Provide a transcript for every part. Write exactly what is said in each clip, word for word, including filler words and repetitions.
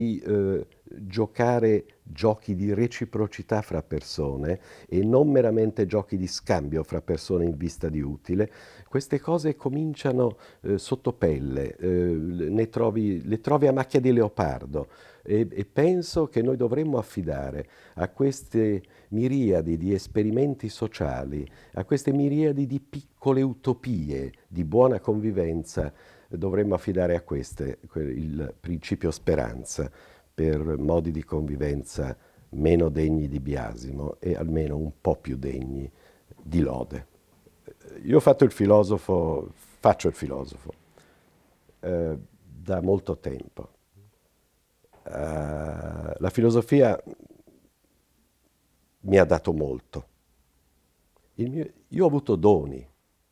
di eh, giocare giochi di reciprocità fra persone e non meramente giochi di scambio fra persone in vista di utile, queste cose cominciano eh, sotto pelle, eh, ne trovi, le trovi a macchia di leopardo e, e penso che noi dovremmo affidare a queste miriadi di esperimenti sociali, a queste miriadi di piccole utopie di buona convivenza, dovremmo affidare a queste il principio speranza per modi di convivenza meno degni di biasimo e almeno un po' più degni di lode. Io ho fatto il filosofo, faccio il filosofo eh, da molto tempo. Uh, la filosofia mi ha dato molto. Il mio- io ho avuto doni.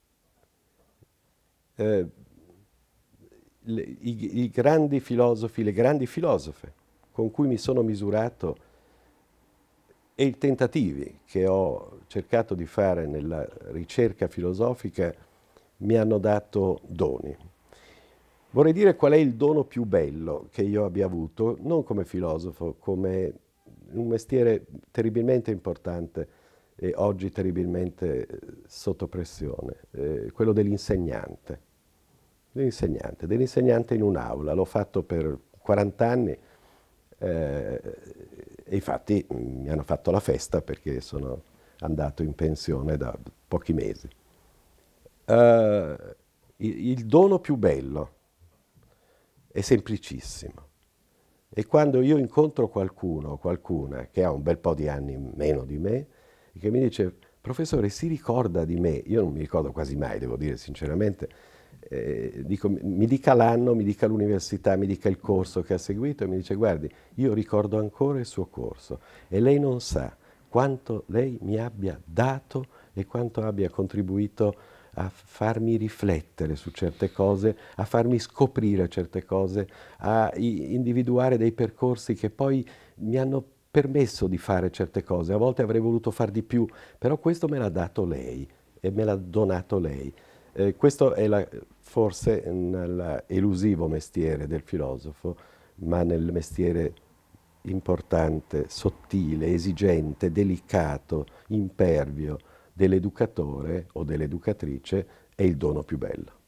Eh, le- i, i grandi filosofi, le grandi filosofe con cui mi sono misurato e i tentativi che ho cercato di fare nella ricerca filosofica mi hanno dato doni. Vorrei dire qual è il dono più bello che io abbia avuto, non come filosofo, come un mestiere terribilmente importante e oggi terribilmente eh, sotto pressione, eh, quello dell'insegnante. Dell'insegnante, dell'insegnante in un'aula. L'ho fatto per quaranta anni eh, e infatti mm, mi hanno fatto la festa perché sono andato in pensione da pochi mesi. Eh, il, il dono più bello è semplicissimo. E quando io incontro qualcuno o qualcuna che ha un bel po' di anni meno di me e che mi dice, professore, si ricorda di me? Io non mi ricordo quasi mai, devo dire sinceramente. Eh, dico, mi dica l'anno, mi dica l'università, mi dica il corso che ha seguito e mi dice, guardi, io ricordo ancora il suo corso e lei non sa quanto lei mi abbia dato e quanto abbia contribuito a farmi riflettere su certe cose, a farmi scoprire certe cose, a i- individuare dei percorsi che poi mi hanno permesso di fare certe cose. A volte avrei voluto far di più, però questo me l'ha dato lei e me l'ha donato lei. Eh, questo è la- forse nell'elusivo mestiere del filosofo, ma nel mestiere importante, sottile, esigente, delicato, impervio dell'educatore o dell'educatrice è il dono più bello.